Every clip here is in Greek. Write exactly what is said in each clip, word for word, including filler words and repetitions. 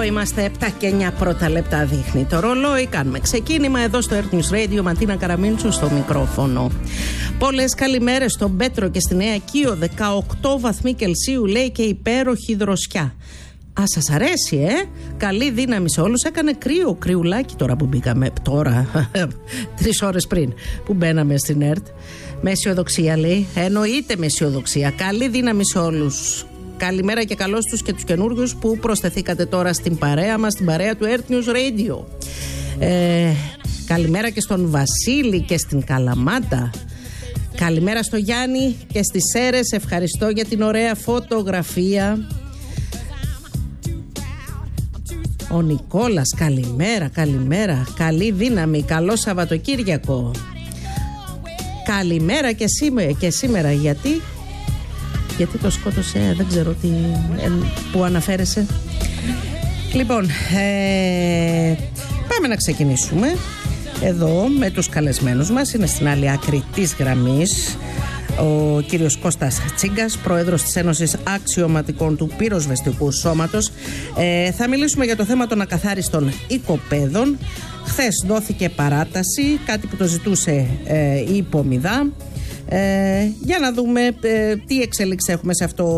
Εδώ είμαστε, επτά και εννιά πρώτα λεπτά δείχνει το ρολόι. Κάνουμε ξεκίνημα εδώ στο Earth News Radio. Ματίνα Καραμίντσου στο μικρόφωνο. Πολλές καλημέρες στον Πέτρο και στη Νέα Κοίο. δεκαοκτώ βαθμοί Κελσίου, λέει, και υπέροχη δροσιά. Α, σας αρέσει, ε! Καλή δύναμη σε όλους. Έκανε κρύο, κρυουλάκι τώρα που μπήκαμε. Τώρα, τρεις ώρες πριν που μπαίναμε στην ΕΡΤ. Με αισιοδοξία, λέει. Εννοείται με αισιοδοξία. Καλή δύναμη σε όλους. Καλημέρα και καλώς τους και τους καινούργιους που προσθεθήκατε τώρα στην παρέα μας, στην παρέα του Earth News Radio. Ε, καλημέρα και στον Βασίλη και στην Καλαμάτα. Καλημέρα στο Γιάννη και στις Σέρες. Ευχαριστώ για την ωραία φωτογραφία. Ο Νικόλας, καλημέρα, καλημέρα. Καλή δύναμη, καλό Σαββατοκύριακο. Καλημέρα και σήμερα, και σήμερα γιατί... Γιατί το σκότωσε, δεν ξέρω τι, ε, που αναφέρεσαι. Λοιπόν, ε, πάμε να ξεκινήσουμε εδώ με τους καλεσμένους μας. Είναι στην άλλη άκρη της γραμμής ο κύριος Κώστας Τσίγκας, πρόεδρος της Ένωσης Αξιωματικών του Πυροσβεστικού Σώματος. Ε, θα μιλήσουμε για το θέμα των ακαθάριστων οικοπαίδων. Χθες δόθηκε παράταση, κάτι που το ζητούσε ε, η Υπομηδά. Ε, για να δούμε ε, τι εξέλιξη έχουμε σε αυτό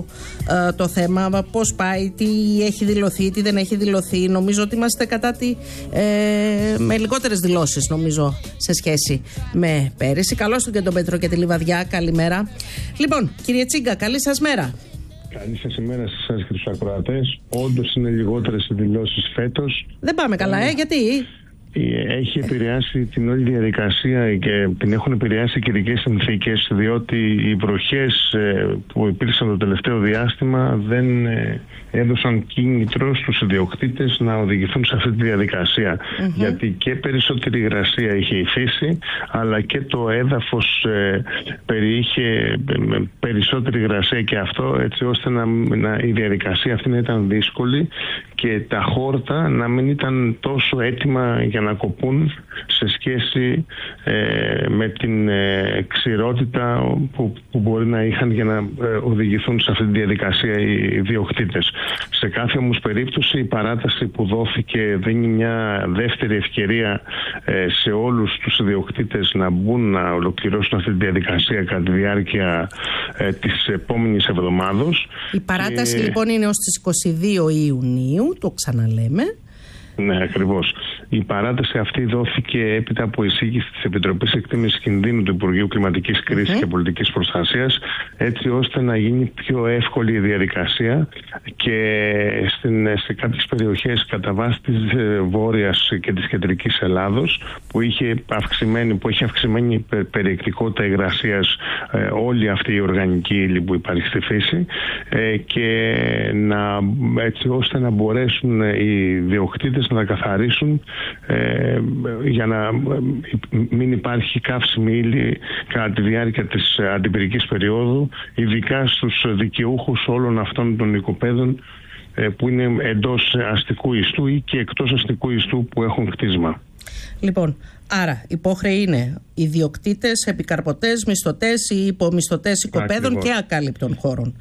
ε, το θέμα, πώς πάει, τι έχει δηλωθεί, τι δεν έχει δηλωθεί. Νομίζω ότι είμαστε κατά τη, ε, με λιγότερες δηλώσεις, νομίζω, σε σχέση με πέρυσι. Καλώς τον και τον Πέτρο και τη Λιβαδιά, καλημέρα. Λοιπόν, κύριε Τσίγκα, καλή σας μέρα. Καλή σας ημέρα σε εσάς και τους ακροατές. Όντως είναι λιγότερες οι δηλώσεις φέτος. Δεν πάμε καλά, ε, γιατί... Έχει επηρεάσει την όλη διαδικασία και την έχουν επηρεάσει και ειδικές συνθήκες, διότι οι βροχές που υπήρξαν το τελευταίο διάστημα δεν έδωσαν κίνητρο στους ιδιοκτήτες να οδηγηθούν σε αυτή τη διαδικασία. Mm-hmm. Γιατί και περισσότερη υγρασία είχε η φύση, αλλά και το έδαφος ε, περιείχε περισσότερη υγρασία και αυτό, έτσι ώστε να, να, η διαδικασία αυτή να ήταν δύσκολη και τα χόρτα να μην ήταν τόσο έτοιμα για να κοπούν σε σχέση ε, με την ε, ξηρότητα που, που μπορεί να είχαν για να ε, οδηγηθούν σε αυτή τη διαδικασία οι ιδιοκτήτες. Σε κάθε όμως περίπτωση η παράταση που δόθηκε δίνει μια δεύτερη ευκαιρία ε, σε όλους τους ιδιοκτήτες να μπουν να ολοκληρώσουν αυτή τη διαδικασία κατά τη διάρκεια ε, της επόμενης εβδομάδος. Η παράταση και... λοιπόν είναι ως τις είκοσι δύο Ιουνίου, το ξαναλέμε. Ναι, ακριβώς. Η παράταση αυτή δόθηκε έπειτα από εισήγηση της Επιτροπής Εκτίμησης Κινδύνου του Υπουργείου Κλιματικής Κρίσης mm-hmm. και Πολιτικής Προστασίας, έτσι ώστε να γίνει πιο εύκολη η διαδικασία και στην, σε κάποιες περιοχές κατά βάση της βόρειας και της κεντρικής Ελλάδος, που είχε αυξημένη, που είχε αυξημένη περιεκτικότητα υγρασίας ε, όλη αυτή η οργανική ύλη που υπάρχει στη φύση, ε, και να, έτσι ώστε να μπορέσουν οι διοκτήτες να καθαρίσουν ε, για να μην υπάρχει καύσιμη ύλη κατά τη διάρκεια της αντιπυρικής περίοδου, ειδικά στους δικαιούχους όλων αυτών των οικοπαίδων ε, που είναι εντός αστικού ιστού ή και εκτός αστικού ιστού που έχουν κτίσμα. Λοιπόν, άρα υπόχρεοι είναι ιδιοκτήτες, επικαρπωτές, μισθωτές ή υπομισθωτές οικοπαίδων. Ακριβώς. Και ακάλυπτων χώρων.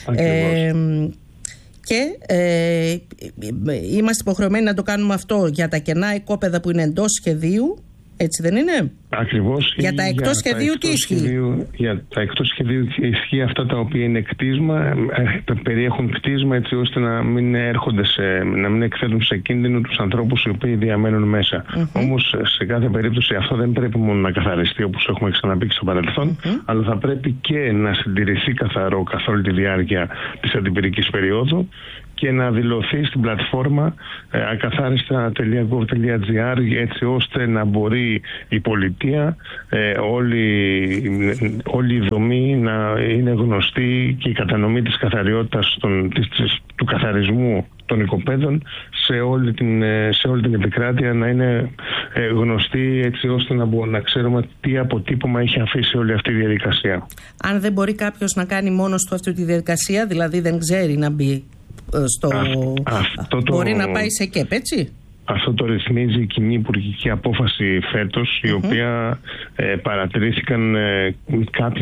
Ε, Και ε, είμαστε υποχρεωμένοι να το κάνουμε αυτό για τα κενά οικόπεδα που είναι εντός σχεδίου, έτσι δεν είναι? Ακριβώς. Για τα εκτός για σχεδίου τα τι ισχύει? Σχεδίου, για τα εκτός σχεδίου ισχύει αυτά τα οποία είναι κτίσμα, ε, περιέχουν κτίσμα έτσι ώστε να μην έρχονται σε, να μην εκθέτουν σε κίνδυνο τους ανθρώπους οι οποίοι διαμένουν μέσα. Mm-hmm. Όμως σε κάθε περίπτωση αυτό δεν πρέπει μόνο να καθαριστεί, όπως έχουμε ξαναπεί και στο παρελθόν, mm-hmm. αλλά θα πρέπει και να συντηρηθεί καθαρό καθ' όλη τη διάρκεια της αντιπυρικής περίοδου και να δηλωθεί στην πλατφόρμα ε, ακαθάριστα τελεία γκοβ τελεία τζι άρ, έτσι ώστε να μπορεί η πολιτεία, ε, όλη, όλη η δομή να είναι γνωστή και η κατανομή της καθαριότητας των, της, της, του καθαρισμού των οικοπαίδων σε όλη την, σε όλη την επικράτεια να είναι ε, γνωστή, έτσι ώστε να, μπορούμε, να ξέρουμε τι αποτύπωμα έχει αφήσει όλη αυτή η διαδικασία. Αν δεν μπορεί κάποιος να κάνει μόνος του αυτή τη διαδικασία, δηλαδή δεν ξέρει να μπει στο... Α, αυτό το... μπορεί να πάει σε ΚΕΠ, έτσι? Αυτό το ρυθμίζει η κοινή υπουργική απόφαση φέτος, η mm-hmm. οποία ε, παρατηρήθηκαν ε, κάποιες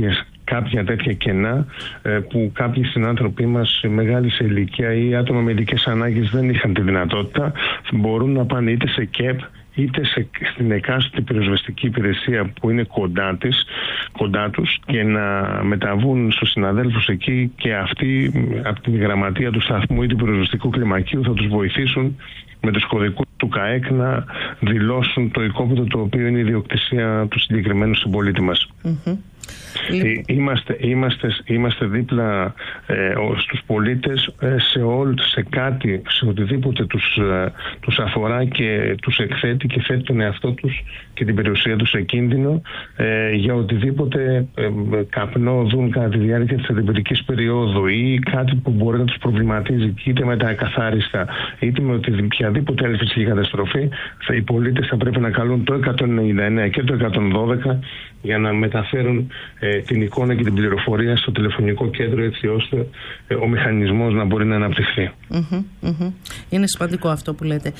κάποια τέτοια κενά που κάποιοι συνάνθρωποι μας μεγάλη σε ηλικία ή άτομα με ειδικές ανάγκες δεν είχαν τη δυνατότητα, μπορούν να πάνε είτε σε ΚΕΠ είτε σε, στην εκάστοτε πυροσβεστική υπηρεσία που είναι κοντά, της, κοντά τους και να μεταβούν στους συναδέλφους εκεί και αυτοί από την γραμματεία του σταθμού ή του πυροσβεστικού κλιμακίου θα τους βοηθήσουν με τους κωδικούς του ΚΑΕΚ να δηλώσουν το οικόπεδο το οποίο είναι η ιδιοκτησία του συγκεκριμένου συμπολίτη μας. Mm-hmm. Είμαστε, είμαστε, είμαστε δίπλα ε, στους πολίτες ε, σε, όλ, σε κάτι, σε οτιδήποτε τους, ε, τους αφορά και τους εκθέτει και θέτει τον εαυτό τους και την περιουσία τους σε κίνδυνο ε, για οτιδήποτε ε, καπνό δουν κατά τη διάρκεια της αντιπυρικής περίοδου ή κάτι που μπορεί να τους προβληματίζει είτε με τα ακαθάριστα είτε με οποιαδήποτε άλλη φυσική καταστροφή. Θα, οι πολίτες θα πρέπει να καλούν το εκατόν ενενήντα εννέα και το εκατόν δώδεκα για να μεταφέρουν ε, την εικόνα και την πληροφορία στο τηλεφωνικό κέντρο έτσι ώστε ε, ο μηχανισμός να μπορεί να αναπτυχθεί. Mm-hmm, mm-hmm. Είναι σημαντικό αυτό που λέτε.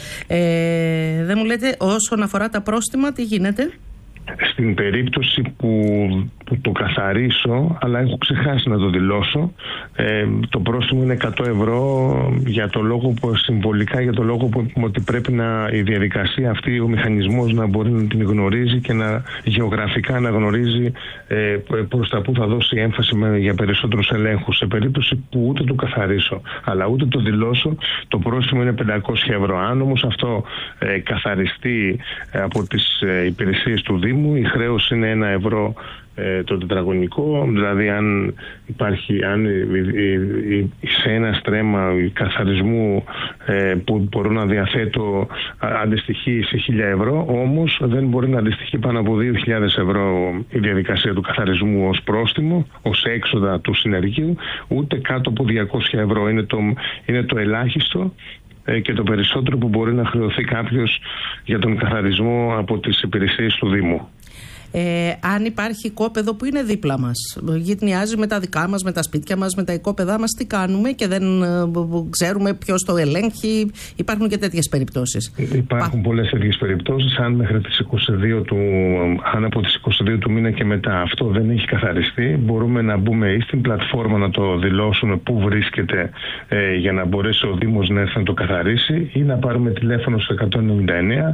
Ε, δεν μου λέτε όσον αφορά τα πρόστιμα τι γίνεται? Στην περίπτωση που, που το καθαρίσω, αλλά έχω ξεχάσει να το δηλώσω, ε, το πρόστιμο είναι εκατό ευρώ για το λόγο που, συμβολικά για το λόγο που ότι πρέπει να, η διαδικασία αυτή, ο μηχανισμός να μπορεί να την γνωρίζει και να γεωγραφικά να γνωρίζει ε, προς τα που θα δώσει έμφαση με, για περισσότερους ελέγχους. Σε περίπτωση που ούτε το καθαρίσω, αλλά ούτε το δηλώσω, το πρόστιμο είναι πεντακόσια ευρώ. Αν όμως αυτό ε, καθαριστεί από τις ε, υπηρεσίες του Δήμου, η χρέωση είναι ένα ευρώ ε, το τετραγωνικό, δηλαδή αν υπάρχει αν, ε, ε, σε ένα στρέμμα καθαρισμού ε, που μπορώ να διαθέτω αντιστοιχεί σε χίλια ευρώ, όμως δεν μπορεί να αντιστοιχεί πάνω από δύο χιλιάδες ευρώ η διαδικασία του καθαρισμού ως πρόστιμο, ως έξοδα του συνεργείου, ούτε κάτω από διακόσια ευρώ. Είναι το, είναι το ελάχιστο και το περισσότερο που μπορεί να χρεωθεί κάποιος για τον καθαρισμό από τις υπηρεσίες του Δήμου. Ε, αν υπάρχει οικόπεδο που είναι δίπλα μας, γυτνιάζει με τα δικά μας, με τα σπίτια μας, με τα οικόπεδά μας, τι κάνουμε και δεν ε, ξέρουμε ποιος το ελέγχει? Υπάρχουν και τέτοιες περιπτώσεις. Υπάρχουν Πα... πολλές τέτοιες περιπτώσεις. Αν μέχρι τις είκοσι δύο του, αν από τις είκοσι δύο του μήνα και μετά αυτό δεν έχει καθαριστεί, μπορούμε να μπούμε ή στην πλατφόρμα να το δηλώσουμε πού βρίσκεται ε, για να μπορέσει ο Δήμος να έρθει να το καθαρίσει, ή να πάρουμε τηλέφωνο στο εκατόν ενενήντα εννέα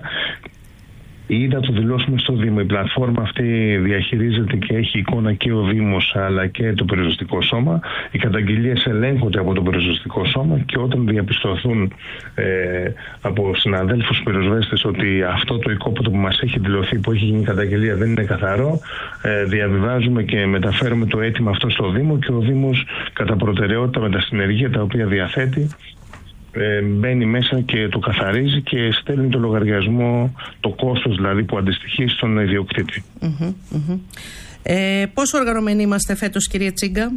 ή να το δηλώσουμε στο Δήμο. Η πλατφόρμα αυτή διαχειρίζεται και έχει εικόνα και ο Δήμος αλλά και το πυροσβεστικό σώμα. Οι καταγγελίες ελέγχονται από το πυροσβεστικό σώμα και όταν διαπιστωθούν ε, από συναδέλφους πυροσβέστες ότι αυτό το οικόπεδο που μας έχει δηλωθεί, που έχει γίνει καταγγελία, δεν είναι καθαρό, ε, διαβιβάζουμε και μεταφέρουμε το αίτημα αυτό στο Δήμο και ο Δήμος κατά προτεραιότητα με τα συνεργεία τα οποία διαθέτει Ε, μπαίνει μέσα και το καθαρίζει και στέλνει το λογαριασμό, το κόστος δηλαδή που αντιστοιχεί στον ιδιοκτήτη. Mm-hmm, mm-hmm. Ε, πόσο οργανωμένοι είμαστε φέτος, κύριε Τσίγκα,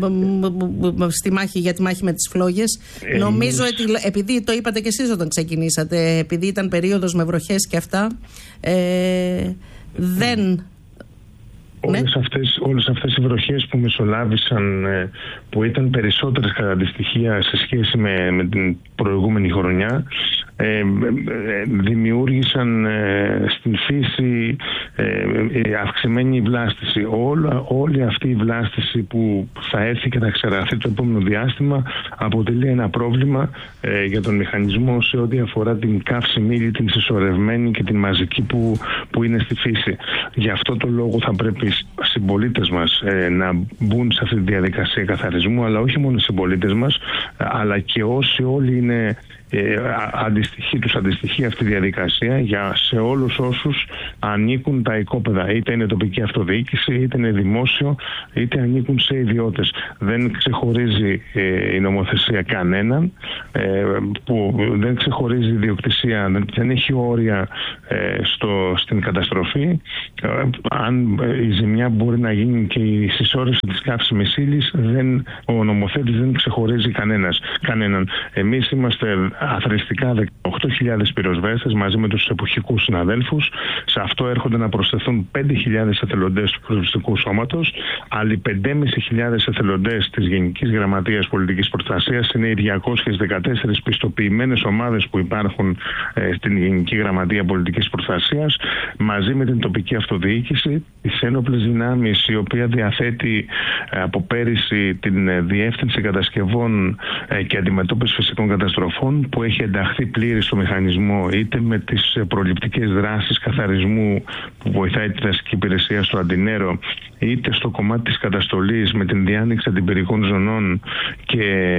στη μάχη, για τη μάχη με τις φλόγες? Ε, Νομίζω ότι επειδή το είπατε και εσείς όταν ξεκινήσατε, επειδή ήταν περίοδος με βροχές και αυτά, ε, δεν... Όλες, ναι. αυτές, όλες αυτές οι βροχές που μεσολάβησαν, που ήταν περισσότερες κατά αντιστοιχεία σε σχέση με, με την προηγούμενη χρονιά, ε, ε, δημιούργησαν ε, στην φύση ε, αυξημένη βλάστηση. Όλα, όλη αυτή η βλάστηση που θα έρθει και θα ξεραθεί το επόμενο διάστημα αποτελεί ένα πρόβλημα ε, για τον μηχανισμό σε ό,τι αφορά την καύσιμη ύλη, την συσσωρευμένη και την μαζική που, που είναι στη φύση. Γι' αυτό το λόγο θα πρέπει οι συμπολίτες μας ε, να μπουν σε αυτή τη διαδικασία καθαρισμού, αλλά όχι μόνο οι συμπολίτες μας, αλλά και όσοι όλοι είναι ε, αντιστοιχεί, τους αντιστοιχεί αυτή η διαδικασία για σε όλους όσους ανήκουν τα οικόπεδα, είτε είναι τοπική αυτοδιοίκηση, είτε είναι δημόσιο, είτε ανήκουν σε ιδιώτες. Δεν ξεχωρίζει ε, η νομοθεσία κανέναν, ε, που δεν ξεχωρίζει η ιδιοκτησία, δεν έχει όρια ε, στο, στην καταστροφή. Ε, αν η ζημιά μπορεί να γίνει και η συσσόρευση της καύσιμης ύλης, δεν, ο νομοθέτης δεν ξεχωρίζει κανένας, κανέναν. Εμείς είμαστε αθρηστικά δεκαοκτώ χιλιάδες πυροσβέστες μαζί με τους εποχικούς συναδέλφους. Σε αυτό έρχονται να προσθεθούν πέντε χιλιάδες εθελοντές του πυροσβεστικού σώματος, άλλοι πέντε χιλιάδες πεντακόσιοι εθελοντές της Γενικής Γραμματείας Πολιτικής Προστασίας. Είναι οι διακόσιες δεκατέσσερις πιστοποιημένες ομάδες που υπάρχουν ε, στην Γενική Γραμματεία Πολιτικής Προστασίας, μαζί με την τοπική αυτοδιοίκηση, τις ένοπλες δυνάμεις δυνάμεις, η οποία διαθέτει από πέρυσι την διεύθυνση κατασκευών και αντιμετώπιση φυσικών καταστροφών, που έχει ενταχθεί πλήρη στο μηχανισμό, είτε με τις προληπτικές δράσεις καθαρισμού που βοηθάει τη δασική υπηρεσία στο Αντινέρο, είτε στο κομμάτι της καταστολής με την διάνοιξη αντιπυρικών ζωνών και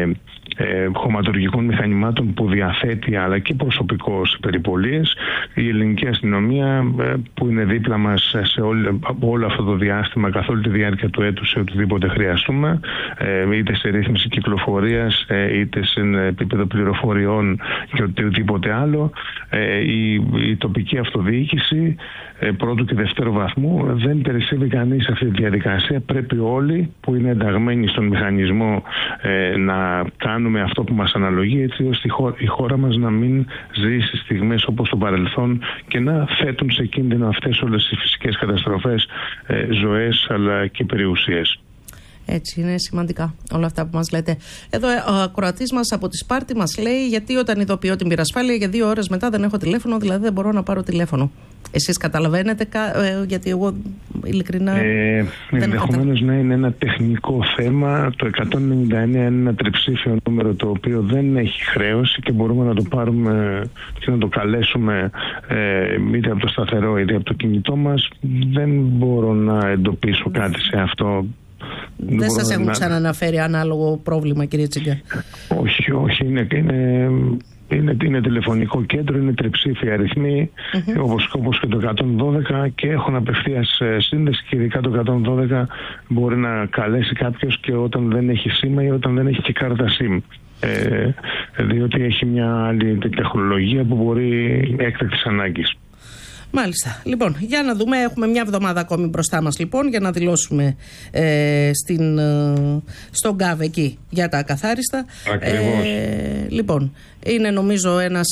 ε, χωματουργικών μηχανημάτων που διαθέτει, αλλά και προσωπικό σε περιπολίες. Η ελληνική αστυνομία ε, που είναι δίπλα μας σε όλο, όλο αυτό το διάστημα, καθ' όλη τη διάρκεια του έτους, σε οτιδήποτε χρειαστούμε, ε, είτε σε ρύθμιση κυκλοφορίας, ε, είτε σε επίπεδο πληροφοριών και οτιδήποτε άλλο. Ε, η, η τοπική αυτοδιοίκηση ε, πρώτου και δευτέρου βαθμού δεν περισσεύει κανείς σε αυτή τη διαδικασία. Πρέπει όλοι που είναι ενταγμένοι στον μηχανισμό ε, να κάνουμε αυτό που μας αναλογεί, έτσι ώστε η χώρα, η χώρα μας να μην ζήσει στιγμές όπως το παρελθόν και να θέτουν σε κίνδυνο αυτές όλες οι φυσικές καταστροφές, ε, ζωές αλλά και περιουσίες. Έτσι, είναι σημαντικά όλα αυτά που μας λέτε. Εδώ ο ακροατής μας από τη Σπάρτη μας λέει: γιατί όταν ειδοποιώ την πυρασφάλεια για δύο ώρες μετά δεν έχω τηλέφωνο, δηλαδή δεν μπορώ να πάρω τηλέφωνο. Εσείς καταλαβαίνετε, γιατί εγώ ειλικρινά. Ε, Ενδεχομένως να είναι ένα τεχνικό θέμα. Το εκατόν ενενήντα εννέα είναι ένα τριψήφιο νούμερο το οποίο δεν έχει χρέωση και μπορούμε να το πάρουμε και να το καλέσουμε ε, είτε από το σταθερό είτε από το κινητό μας. Δεν μπορώ να εντοπίσω κάτι σε αυτό. Δεν σας έχουν να... ξαναναφέρει ανάλογο πρόβλημα, κύριε Τσίγκα? Όχι, όχι. Είναι, είναι, είναι, είναι τηλεφωνικό κέντρο, είναι τριψήφια αριθμοί, mm-hmm. όπως, όπως και το εκατόν δώδεκα, και έχουν απευθείας σύνδεση, και ειδικά το εκατόν δώδεκα μπορεί να καλέσει κάποιος και όταν δεν έχει σήμα ή όταν δεν έχει και κάρτα SIM. Ε, διότι έχει μια άλλη τεχνολογία που μπορεί έκτακτης ανάγκης. Μάλιστα. Λοιπόν, για να δούμε, έχουμε μια εβδομάδα ακόμη μπροστά μας, λοιπόν, για να δηλώσουμε ε, στην, ε, στον γκάβ εκεί για τα ακαθάριστα. Ακριβώς. Ε, λοιπόν, είναι νομίζω ένας,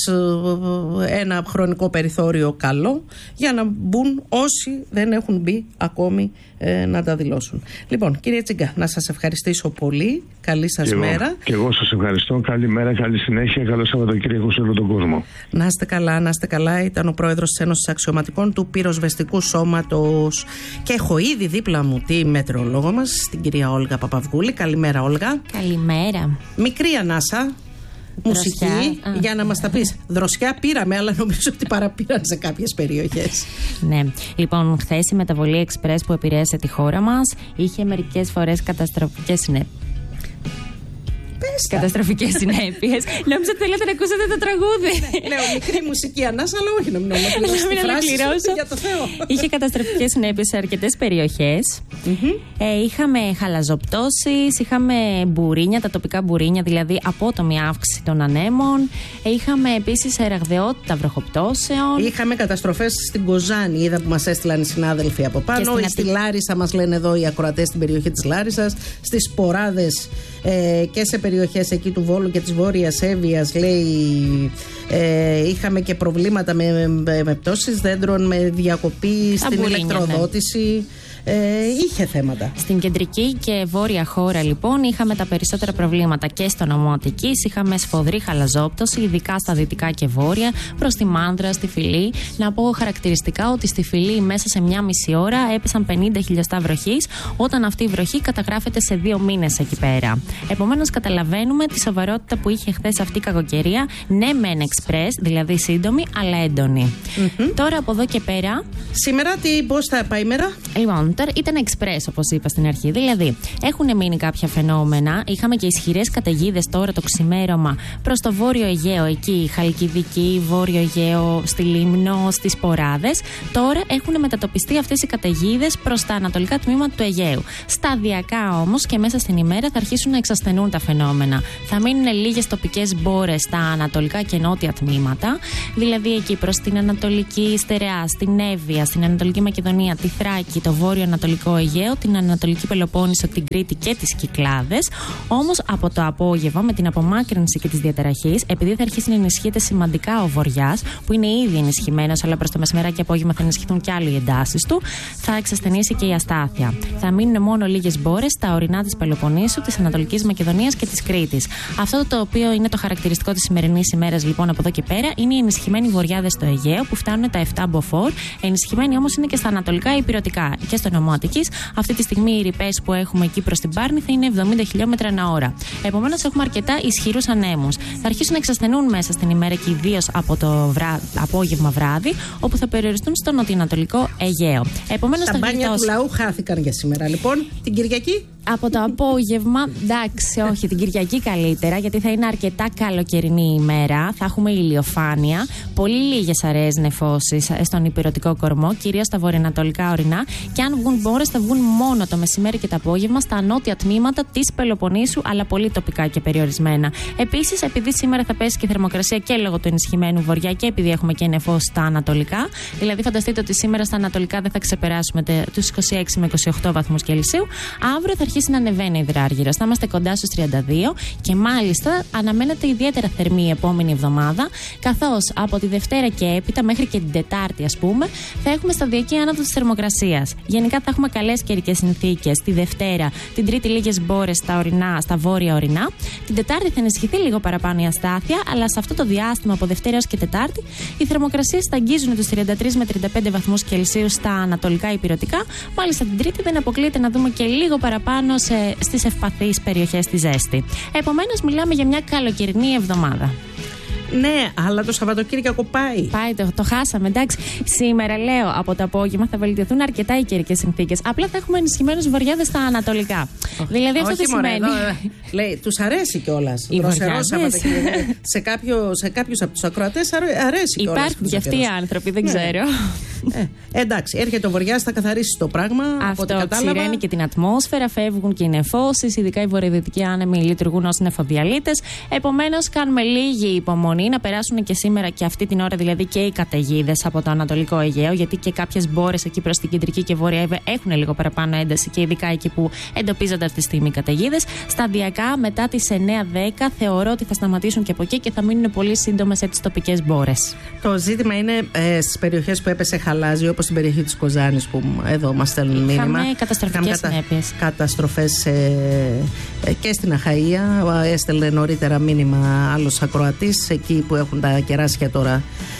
ένα χρονικό περιθώριο καλό για να μπουν όσοι δεν έχουν μπει ακόμη ε, να τα δηλώσουν. Λοιπόν, κύριε Τσίγκα, να σας ευχαριστήσω πολύ. Καλή σας και μέρα. Εγώ, και εγώ σας ευχαριστώ. Καλή μέρα, καλή συνέχεια. Καλό Σαββατοκύριακο σε όλο τον κόσμο. Να είστε καλά, να είστε καλά. Ήταν ο πρόεδρος της Ένωσης Αξιωματικών του Πυροσβεστικού Σώματος. Και έχω ήδη δίπλα μου τη μετεωρολόγο μας, την κυρία Όλγα Παπαυγούλη. Καλημέρα, Όλγα. Καλημέρα. Μικρή ανάσα. Μουσική, Δροσιά. για να μας τα πεις. Δροσιά πήραμε, αλλά νομίζω ότι παραπήραν σε κάποιες περιοχές. Ναι. Λοιπόν, χθες η μεταβολή εξπρές που επηρέασε τη χώρα μας είχε μερικές φορές καταστροφικές συνέπειες. Καταστροφικές συνέπειες. Νόμιζα ότι θέλετε να ακούσετε το τραγούδι. Ναι, λέω μικρή μουσική ανάσα, αλλά όχι να μην ολοκληρώσω. Για το Θεό. Είχε καταστροφικές συνέπειες σε αρκετές περιοχές. Mm-hmm. Ε, είχαμε χαλαζοπτώσεις, είχαμε μπουρίνια, τα τοπικά μπουρίνια, δηλαδή απότομη αύξηση των ανέμων. Ε, είχαμε επίσης ραγδαιότητα βροχοπτώσεων. Είχαμε καταστροφές στην Κοζάνη, είδα που μας έστειλαν οι συνάδελφοι από πάνω. Στη Αττική... Λάρισα, μας λένε εδώ οι ακροατές στην περιοχή της Λάρισσας. Στις Σποράδες ε, και σε περιοχές εκεί του Βόλου και της Βόρειας Εύβοιας, λέει, ε, είχαμε και προβλήματα με, με, με πτώσεις δέντρων, με διακοπή στην ηλεκτροδότηση. Ναι. Ε, είχε θέματα. Στην κεντρική και βόρεια χώρα, λοιπόν, είχαμε τα περισσότερα προβλήματα και στο νομό Αττικής. Είχαμε σφοδρή χαλαζόπτωση, ειδικά στα δυτικά και βόρεια, προς τη Μάνδρα, στη Φυλή. Να πω χαρακτηριστικά ότι στη Φυλή μέσα σε μια μισή ώρα έπεσαν πενήντα χιλιοστά βροχής, όταν αυτή η βροχή καταγράφεται σε δύο μήνες εκεί πέρα. Επομένως, καταλαβαίνουμε τη σοβαρότητα που είχε χθες αυτή η κακοκαιρία. Ναι, μεν εξπρές, δηλαδή σύντομη, αλλά έντονη. Mm-hmm. Τώρα από εδώ και πέρα. Σήμερα, τι, πώς θα πάει η μέρα? Λοιπόν, ήταν εξπρές, όπως είπα στην αρχή. Δηλαδή, έχουν μείνει κάποια φαινόμενα. Είχαμε και ισχυρές καταιγίδες τώρα το ξημέρωμα προς το βόρειο Αιγαίο, εκεί, Χαλκιδική, βόρειο Αιγαίο, στη Λίμνο, στις Ποράδες. Τώρα έχουν μετατοπιστεί αυτές οι καταιγίδες προς τα ανατολικά τμήματα του Αιγαίου. Σταδιακά όμως και μέσα στην ημέρα θα αρχίσουν να εξασθενούν τα φαινόμενα. Θα μείνουν λίγες τοπικές μπόρες στα ανατολικά και νότια τμήματα, δηλαδή εκεί προς την Ανατολική Στερεά, στην Εύβοια, στην Ανατολική Μακεδονία, τη Θράκη, το βόρειο Ανατολικό Αιγαίο, την Ανατολική Πελοπόννησο, την Κρήτη και τις Κυκλάδες. Όμως από το απόγευμα, με την απομάκρυνση και τις διαταραχές, επειδή θα αρχίσει να ενισχύεται σημαντικά ο βοριάς, που είναι ήδη ενισχυμένος, αλλά προς το μεσημεράκι και απόγευμα θα ενισχυθούν και άλλοι οι εντάσεις του, θα εξασθενήσει και η αστάθεια. Θα μείνουν μόνο λίγες μπόρες στα ορεινά της Πελοποννήσου, της Ανατολικής Μακεδονίας και της Κρήτης. Κρήτης. Αυτό το οποίο είναι το χαρακτηριστικό της σημερινής ημέρας, λοιπόν, από εδώ και πέρα, είναι οι ενισχυμένοι βορειάδες στο Αιγαίο που φτάνουν τα επτά μποφόρ. Ενισχυμένοι όμως είναι και στα ανατολικά υπηρετικά και στο νομό Αττικής. Αυτή τη στιγμή οι ρηπές που έχουμε εκεί προς την Πάρνηθα θα είναι εβδομήντα χιλιόμετρα ανά ώρα. Επομένως, έχουμε αρκετά ισχυρούς ανέμους. Θα αρχίσουν να εξασθενούν μέσα στην ημέρα και ιδίως από το βρά... απόγευμα βράδυ, όπου θα περιοριστούν στο νοτιοανατολικό Αιγαίο. Επομένως, τα μπάνια γλιτώσει... του λαού χάθηκαν για σήμερα, λοιπόν. Την Κυριακή. Από το απόγευμα, εντάξει, όχι, την Κυριακή καλύτερα, γιατί θα είναι αρκετά καλοκαιρινή ημέρα. Θα έχουμε ηλιοφάνεια, πολύ λίγες αραιές νεφώσεις στον υπηρετικό κορμό, κυρίως στα βορειοανατολικά ορεινά. Και αν βγουν μπόρες, θα βγουν μόνο το μεσημέρι και το απόγευμα στα νότια τμήματα της Πελοποννήσου, αλλά πολύ τοπικά και περιορισμένα. Επίσης, επειδή σήμερα θα πέσει και η θερμοκρασία και λόγω του ενισχυμένου βορειά και επειδή έχουμε και νεφώσεις στα ανατολικά, δηλαδή φανταστείτε ότι σήμερα στα ανατολικά δεν θα ξεπεράσουμε τους είκοσι έξι με είκοσι οκτώ βαθμούς Κελσίου. Αύριο θα αρχίσει να ανεβαίνει η υδράργυρος. Θα είμαστε κοντά στους τριάντα δύο και μάλιστα αναμένεται ιδιαίτερα θερμή η επόμενη εβδομάδα, καθώς από τη Δευτέρα και έπειτα μέχρι και την Τετάρτη, ας πούμε, θα έχουμε σταδιακή άνοδο της θερμοκρασίας. Γενικά θα έχουμε καλές καιρικές συνθήκες τη Δευτέρα, την Τρίτη λίγες μπόρες στα ορεινά, στα βόρεια ορεινά. Την Τετάρτη θα ενισχυθεί λίγο παραπάνω η αστάθεια, αλλά σε αυτό το διάστημα από Δευτέρα έως και Τετάρτη οι θερμοκρασίες θα αγγίζουν τους τριάντα τρεις με τριάντα πέντε βαθμούς Κελσίου στα ανατολικά υπηρετικά. Μάλιστα την Τρίτη δεν αποκλείεται να δούμε και λίγο παραπάνω σε, στις ευπαθείς περιοχές τη ζέστη. Επομένως, μιλάμε για μια καλοκαιρινή εβδομάδα. Ναι, αλλά το Σαββατοκύριακο πάει. Πάει, το, το χάσαμε. Εντάξει. Σήμερα, λέω, από το απόγευμα θα βελτιωθούν αρκετά οι καιρικές συνθήκες. Απλά θα έχουμε ενισχυμένους βορειάδες στα ανατολικά. Oh. Δηλαδή αυτό τι σημαίνει. Εδώ, λέει, τους αρέσει κιόλας. σε, κάποιο, σε κάποιους από τους ακροατές αρέσει κιόλας. Υπάρχουν και αυτοί οι άνθρωποι, δεν ξέρω. Ε, εντάξει, έρχεται ο βοριάς, θα καθαρίσει το πράγμα. Αυτό ξηραίνει και την ατμόσφαιρα, φεύγουν και οι νεφώσεις, ειδικά οι βορειοδυτικοί άνεμοι λειτουργούν ως νεφοδιαλύτες. Επομένως, κάνουμε λίγη υπομονή να περάσουν και σήμερα και αυτή την ώρα, δηλαδή και οι καταιγίδες από το Ανατολικό Αιγαίο, γιατί και κάποιες μπόρες εκεί προς την κεντρική και βόρεια Εύβοια έχουν λίγο παραπάνω ένταση και ειδικά εκεί που εντοπίζονται αυτή τη στιγμή οι καταιγίδες. Σταδιακά μετά τις εννιά δέκα θεωρώ ότι θα σταματήσουν και από εκεί και θα μείνουν πολύ σύντομα σε τις τοπικές μπόρες. Το ζήτημα είναι ε, στις περιοχές που έπεσε χαλάζι, όπως στην περιοχή της Κοζάνης που εδώ μας στέλνουν μήνυμα. Είχαμε καταστροφικές συνέπειες. Καταστροφές ε, ε, και στην Αχαΐα. Έστελνε νωρίτερα μήνυμα άλλος ακροατής, εκεί που έχουν τα κεράσια τώρα.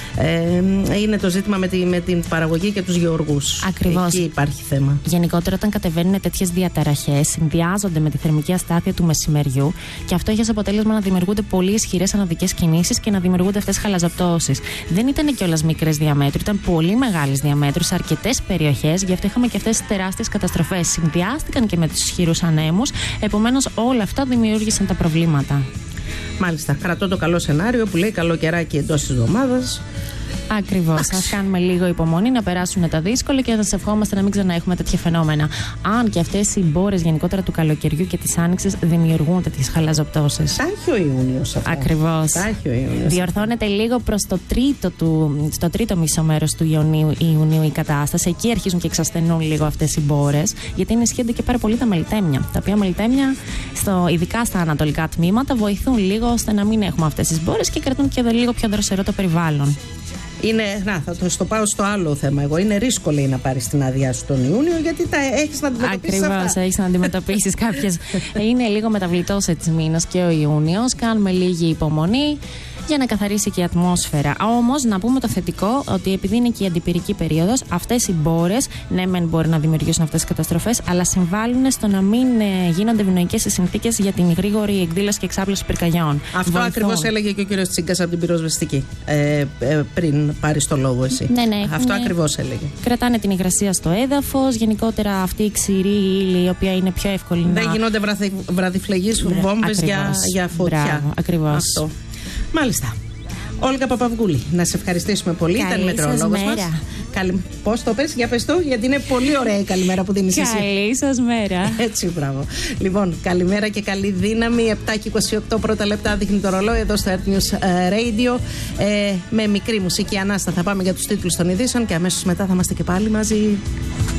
Ε, είναι το ζήτημα με, τη, με την παραγωγή και τους γεωργούς. Ακριβώς. Εκεί υπάρχει θέμα. Γενικότερα, όταν κατεβαίνουν τέτοιες διαταραχές, συνδυάζονται με τη θερμική αστάθεια του μεσημεριού και αυτό έχει ως αποτέλεσμα να δημιουργούνται πολύ ισχυρές ανωδικές κινήσεις και να δημιουργούνται αυτές χαλαζοπτώσεις. Δεν ήταν κιόλας μικρές διαμέτρου, ήταν πολύ μεγάλες διαμέτρου σε αρκετές περιοχές, γι' αυτό είχαμε και αυτές τις τεράστιες καταστροφές. Συνδυάστηκαν και με τους ισχυρούς ανέμους, επομένως όλα αυτά δημιούργησαν τα προβλήματα. Μάλιστα, κρατώ το καλό σενάριο που λέει καλό καιράκι εντός της εβδομάδας. Ακριβώς. Ας κάνουμε λίγο υπομονή να περάσουν τα δύσκολα και να σας ευχόμαστε να μην ξαναέχουμε τέτοια φαινόμενα. Αν και αυτές οι μπόρες γενικότερα του καλοκαιριού και της άνοιξης δημιουργούν τέτοιες χαλαζοπτώσεις. Τα έχει ο Ιούνιος αυτό. Ακριβώς. Τα έχει ο Ιούνιος. Διορθώνεται λίγο προς το τρίτο, του, στο τρίτο μισό μέρος του Ιουνίου, Ιουνίου η κατάσταση. Εκεί αρχίζουν και εξασθενούν λίγο αυτές οι μπόρες, γιατί ενισχύονται και πάρα πολύ τα μελιτέμια. Τα οποία μελιτέμια, στο, ειδικά στα ανατολικά τμήματα, βοηθούν λίγο ώστε να μην έχουμε αυτές τις μπόρες και κρατούν και λίγο πιο δροσερό το περιβάλλον. Είναι, να, θα το στο πάω στο άλλο θέμα εγώ. Είναι ρίσκο, λέει, να πάρεις την άδειά σου τον Ιούνιο, γιατί τα έχεις να αντιμετωπίσεις. Ακριβώς, έχεις να αντιμετωπίσεις κάποιες. Είναι λίγο μεταβλητός έτσι μήνας και ο Ιούνιος. Κάνουμε λίγη υπομονή για να καθαρίσει και η ατμόσφαιρα. Όμως, να πούμε το θετικό, ότι επειδή είναι και η αντιπυρική περίοδος, αυτές οι μπόρες, ναι, μεν μπορεί να δημιουργήσουν αυτές τις καταστροφές, αλλά συμβάλλουν στο να μην ε, γίνονται ευνοϊκές οι συνθήκες για την γρήγορη εκδήλωση και εξάπλωση πυρκαγιών. Αυτό ακριβώς έλεγε και ο κύριος Τσίγκας από την πυροσβεστική. Ε, ε, πριν πάρεις το λόγο εσύ. Ναι, ναι, αυτό ακριβώς έλεγε. Κρατάνε την υγρασία στο έδαφος. Γενικότερα αυτή η ξηρή ύλη, η οποία είναι πιο εύκολη να. Δεν γίνονται βραδυ, βραδιφλεγείς βόμβες για, για φωτιά. Μπράβο, ακριβώς. Αυτό. Μάλιστα. Όλγα Παπαυγούλη, να σε ευχαριστήσουμε πολύ. Καλή Ήταν μετεωρολόγος μας. Καλη... Πώς το πες, για πες το, γιατί είναι πολύ ωραία η καλημέρα που δίνεις εσύ. Καλή σας μέρα. Έτσι, μπράβο. Λοιπόν, καλημέρα και καλή δύναμη. επτά και είκοσι οκτώ πρώτα λεπτά δείχνει το ρολόι εδώ στο Earth News Radio. Ε, με μικρή μουσική ανάστα θα πάμε για τους τίτλους των ειδήσεων και αμέσως μετά θα είμαστε και πάλι μαζί.